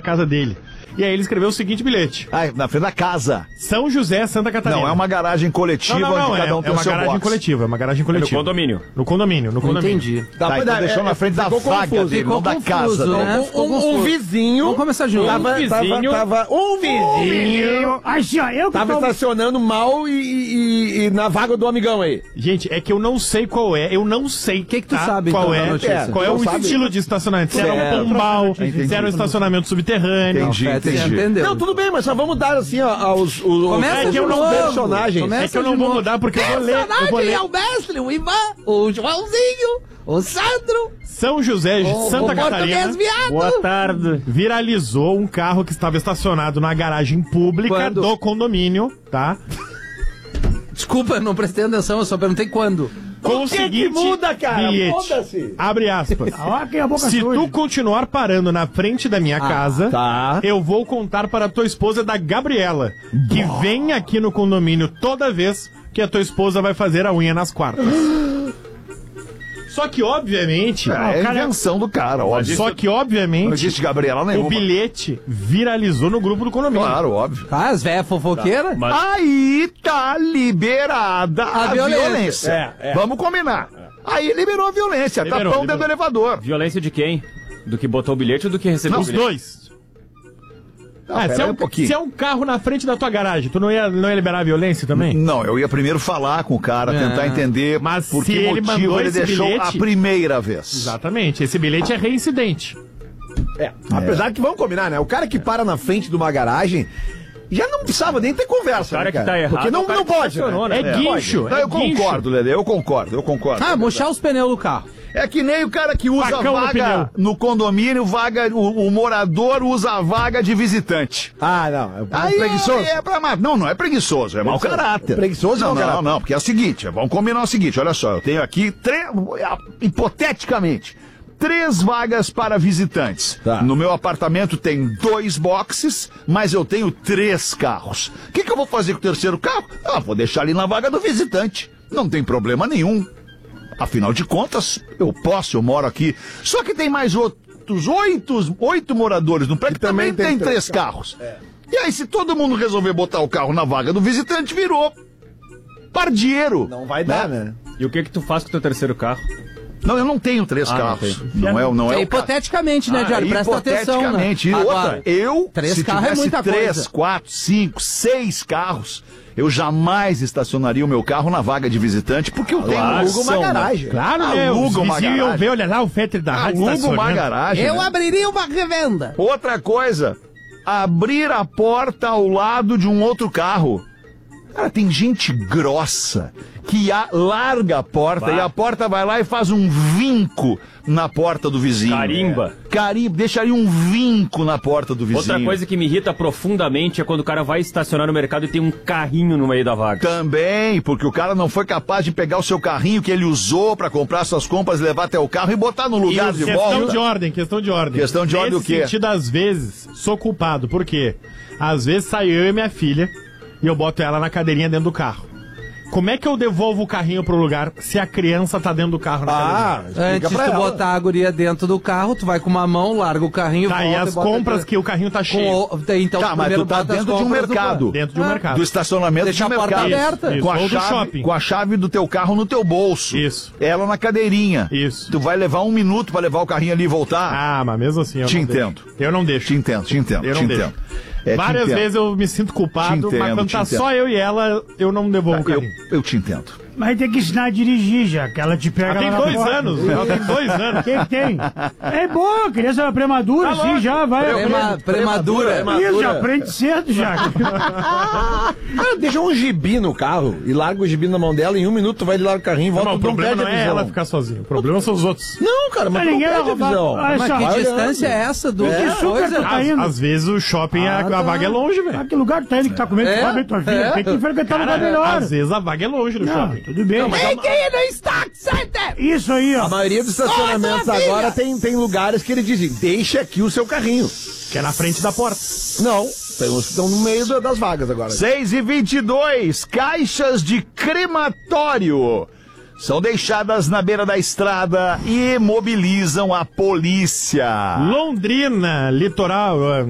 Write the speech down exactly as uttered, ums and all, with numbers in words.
casa dele. E aí ele escreveu o seguinte bilhete. Ah, na frente da casa. São José, Santa Catarina. Não, é uma garagem coletiva não, não, não, onde cada um é, tem é o uma seu garagem box. coletiva, é uma garagem coletiva. É no condomínio. No condomínio, no condomínio. Entendi. Tá, Tá, então é, deixou é, na frente da ficou vaga confuso, dele, ficou não da confuso, casa. né? Não. Ficou Um, um confuso. vizinho. Vamos começar de novo. Tava, Um vizinho. tava, tava, um vizinho. Assim, ó, eu que Tava tô... estacionando mal e, e- e na vaga do amigão aí. Gente, é que eu não sei qual é, eu não sei O que que tu tá? sabe, qual então, é, da notícia? qual é Tu o não sabe? estilo de estacionamento. Se era Certo. um pombal, Entendi. se era um estacionamento subterrâneo. Entendi, Não, Fete, entendi. você entendeu. Não, tudo bem, mas só vamos dar assim, ó, aos, os, Começa os, de os novo. personagens. Começa É que eu não de vou novo. mudar porque eu vou ler. Eu vou ler. o mestre, o Ivan, o Joãozinho, o Sandro, São José, o, Santa o Catarina, português viado. Boa tarde. viralizou um carro que estava estacionado na garagem pública Quando? do condomínio, tá? Desculpa, não prestei atenção, eu só perguntei quando. Com o que que seguinte muda, cara? bilhete. Foda-se. Abre aspas. Ó, quem é a boca Se suja. tu continuar parando na frente da minha casa, tá. eu vou contar para a tua esposa da Gabriela, que vem aqui no condomínio toda vez que a tua esposa vai fazer a unha nas quartas. Só que, obviamente... É, é a cara- invenção do cara, óbvio. Só que, Não obviamente, existe Gabriela o nenhuma. bilhete viralizou no grupo do condomínio. Claro, óbvio. Ah, as velhas fofoqueiras? Mas Aí tá liberada a, A violência. violência. É, é. Vamos combinar. Aí liberou a violência. Liberou, Tapão dentro do liberou. elevador. violência de quem? Do que botou o bilhete ou do que recebeu Os o bilhete? dois. Não, Ah, pera se, é aí um, um pouquinho. se é um carro na frente da tua garagem, tu não ia, não ia liberar a violência também? Não, eu ia primeiro falar com o cara, É. tentar entender Mas por se que ele motivo mandou ele esse deixou bilhete- a primeira vez. Exatamente. Esse bilhete é reincidente. É, apesar que vamos combinar, né? O cara que para na frente de uma garagem já não precisava nem ter conversa, O cara né, que tá errado, Porque não, o cara não que pode, estacionou, né? né? É guincho. Não, é eu guincho. concordo, Lelê, eu concordo, eu concordo. Ah, murchar os pneus do carro. É que nem o cara que usa Facão no vaga pneu. no condomínio, vaga, o, o morador usa a vaga de visitante. Ah, não. É Aí preguiçoso. É, é pra ma- Não, não é preguiçoso, é mau Preguiçoso. caráter. Preguiçoso não, é mau não, caráter. não, porque é o seguinte, vamos combinar o seguinte, olha só, eu tenho aqui, tre... hipoteticamente, três vagas para visitantes. Tá. No meu apartamento tem dois boxes, mas eu tenho três carros. O que, que eu vou fazer com o terceiro carro? Ah, vou deixar ali na vaga do visitante. Não tem problema nenhum. Afinal de contas, eu posso, eu moro aqui. Só que tem mais outros oito, oito moradores no prédio que também, tem, três carros. E aí, se todo mundo resolver botar o carro na vaga do visitante, virou pardieiro. Não vai dar, né? E o que que tu faz com o teu terceiro carro? Não, eu não tenho três Ah, carros. não Não, é, não é, É o caso. hipoteticamente, né, Ah, Diário? Presta atenção, né? hipoteticamente. E outra, Agora, eu, três se carros é tivesse muita três, coisa. quatro, cinco, seis carros, eu jamais estacionaria o meu carro na vaga de visitante, porque eu tenho Aluga noção, uma garagem. Claro, né? Aluga Os uma vizinhos iam garagem. ver, olha lá, o Fetter da rádio Aluga uma estacionando. garagem. eu né? abriria uma revenda. Outra coisa, abrir a porta ao lado de um outro carro. Cara, tem gente grossa que a- larga a porta Bah. e a porta vai lá e faz um vinco na porta do vizinho. Carimba. Carimba, deixaria um vinco na porta do vizinho. Outra coisa que me irrita profundamente é quando o cara vai estacionar no mercado e tem um carrinho no meio da vaga. Também, porque o cara não foi capaz de pegar o seu carrinho que ele usou pra comprar suas compras, levar até o carro e botar no lugar de Questão volta. de ordem, questão de ordem. Questão de ordem Nesse o quê? sentido, às vezes, sou culpado. Por quê? Às vezes saio eu e minha filha e eu boto ela na cadeirinha dentro do carro. Como é que eu devolvo o carrinho pro lugar se a criança tá dentro do carro na Ah, cadeirinha? explica Antes de pra tu ela. botar a guria dentro do carro, tu vai com uma mão, larga o carrinho, Tá, e volta as bota compras dentro- que o carrinho tá cheio. com o... Então, Tá, mas primeiro tu tá bota as dentro de um compras do mercado. carro. Dentro de um Ah, mercado. Do estacionamento Deixa do a porta mercado. aberta. Isso, Com a, ou do chave, shopping. com a chave do teu carro no teu bolso. Isso. Ela na cadeirinha. Isso. Tu vai levar um minuto pra levar o carrinho ali e voltar? Ah, mas mesmo assim eu Te não entendo. deixo. Eu não deixo. Te entendo, te entendo, Eu te não entendo. deixo. É, te Várias entendo. vezes eu me sinto culpado, Te entendo, mas quando te tá entendo. só eu e ela, eu não devolvo o eu, carrinho. eu te entendo. Mas tem que ensinar a dirigir já, que ela te pega Ela tem lá na dois porta. anos. Ela tem dois anos. O que que tem? É boa, criança premadura, Tá assim, louco. já vai. Prema- aprende. premadura. Isso, já aprende cedo, já. Cara, deixa um gibi no carro e larga o gibi na mão dela, em um minuto tu vai lá no carrinho e volta, Não, o tu não problema perde não a é visão. ela ficar sozinha. O problema são os outros. Não, cara, mas Mas tu não ninguém vai perde a roubar. visão. Olha Mas só, que vai distância é essa do... Que que super coisa? tu tá indo? Às vezes o shopping, a, Ah, a tá. vaga é longe, velho. Ah, que lugar tu tá indo que tá comendo, É, tu sabe, tua filha. é. Tem que frequentar um lugar Cara, melhor. às vezes a vaga é longe do Não, shopping. tudo bem. Tem que ir no Stock Center! Isso aí, ó. A maioria dos estacionamentos Nossa, agora filha! tem, tem lugares que eles dizem, deixa aqui o seu carrinho. Que é na frente da porta. Não, tem uns que estão no meio da- das vagas agora. seis e vinte e dois, caixas de crematório são deixadas na beira da estrada e mobilizam a polícia. Londrina, litoral,